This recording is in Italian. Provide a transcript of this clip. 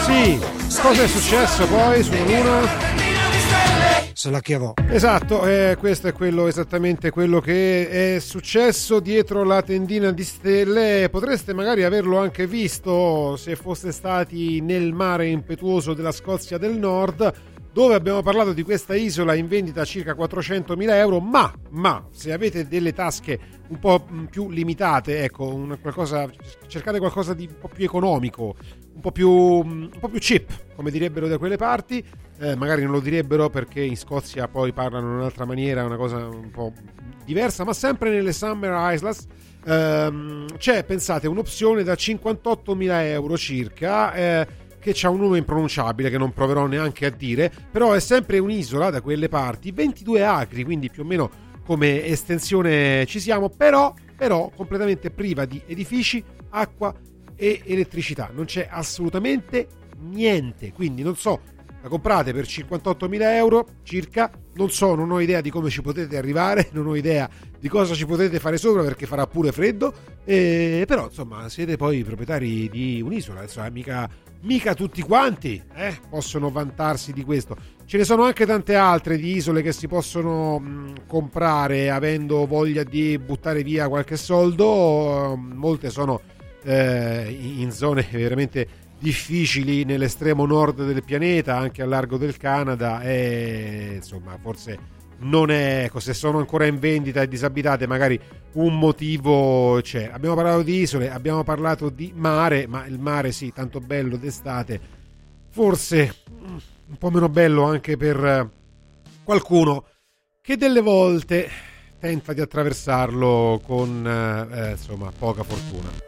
Sì, cosa è successo poi sulla Luna? Se la chiavò. Esatto, questo è esattamente quello che è successo dietro la tendina di stelle. Potreste magari averlo anche visto se foste stati nel mare impetuoso della Scozia del Nord, dove abbiamo parlato di questa isola in vendita a circa 400.000 euro, ma se avete delle tasche un po' più limitate, ecco, cercate qualcosa di un po' più economico, un po' più cheap, come direbbero da quelle parti. Magari non lo direbbero perché in Scozia poi parlano in un'altra maniera, una cosa un po' diversa, ma sempre nelle Summer Islands c'è, pensate, un'opzione da 58.000 euro circa, che c'ha un nome impronunciabile che non proverò neanche a dire, però è sempre un'isola da quelle parti, 22 acri, quindi più o meno come estensione ci siamo, però completamente priva di edifici, acqua e elettricità, non c'è assolutamente niente, quindi non so, la comprate per 58.000 euro circa, non ho idea di come ci potete arrivare, non ho idea di cosa ci potete fare sopra perché farà pure freddo, però insomma siete poi proprietari di un'isola, insomma, mica tutti quanti possono vantarsi di questo. Ce ne sono anche tante altre di isole che si possono comprare avendo voglia di buttare via qualche soldo, molte sono in zone veramente difficili nell'estremo nord del pianeta, anche a largo del Canada, e insomma forse non è, se sono ancora in vendita e disabitate magari un motivo c'è. Abbiamo parlato di isole, abbiamo parlato di mare, ma il mare sì, tanto bello d'estate, forse un po' meno bello anche per qualcuno che delle volte tenta di attraversarlo con insomma poca fortuna.